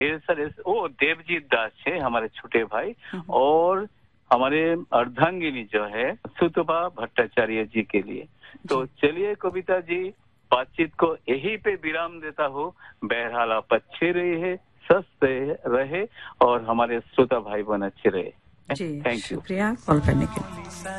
वो देवजीत दास है हमारे छोटे भाई, और हमारे अर्धांगिनी जो है सुतपा भट्टाचार्य जी के लिए। तो चलिए कविता जी, बातचीत को यहीं पे विराम देता हूँ। बहरहाल आप अच्छे रहे, स्वस्थ रहे और हमारे श्रोता भाई बहन अच्छे रहे। जी, थैंक यू। शुक्रिया कॉल करने के लिए।